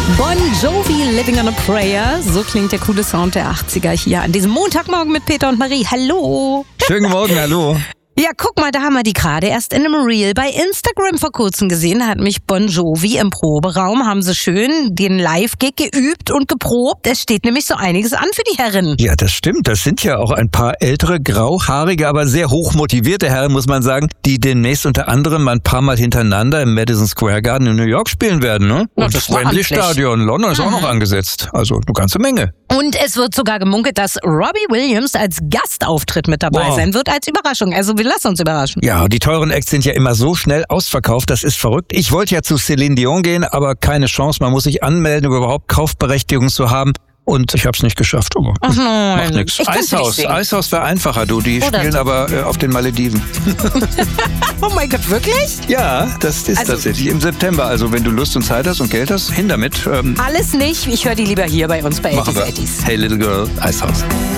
Bon Jovi, Living on a Prayer. So klingt der coole Sound der 80er hier an diesem Montagmorgen mit Peter und Marie. Hallo. Schönen Morgen, hallo. Ja, guck mal, da haben wir die gerade erst in einem Reel bei Instagram vor kurzem gesehen. Da hat mich Bon Jovi im Proberaum, haben sie schön den Live-Gig geübt und geprobt. Es steht nämlich so einiges an für die Herren. Ja, das stimmt. Das sind ja auch ein paar ältere, grauhaarige, aber sehr hochmotivierte Herren, muss man sagen, die demnächst unter anderem ein paar Mal hintereinander im Madison Square Garden in New York spielen werden, ne? Ja, Und das das war Wembley amtlich. Stadion in London ist auch noch angesetzt. Also eine ganze Menge. Und es wird sogar gemunkelt, dass Robbie Williams als Gastauftritt mit dabei Wow. sein wird, als Überraschung. Also wir lassen uns überraschen. Ja, die teuren Acts sind ja immer so schnell ausverkauft, das ist verrückt. Ich wollte ja zu Celine Dion gehen, aber keine Chance. Man muss sich anmelden, um überhaupt Kaufberechtigung zu haben. Und ich habe es nicht geschafft. Aber Ach nein. macht nichts. Ich kann's nicht Eishaus, singen. Eishaus wäre einfacher, du. Die Oder spielen so. aber auf den Malediven. Oh mein Gott, wirklich? Ja, das ist Also- tatsächlich im September. Also wenn du Lust und Zeit hast und Geld hast, hin damit. Alles nicht. Ich höre die lieber hier bei uns bei Machen 80s wir. 80s. Hey Little Girl, Eishaus.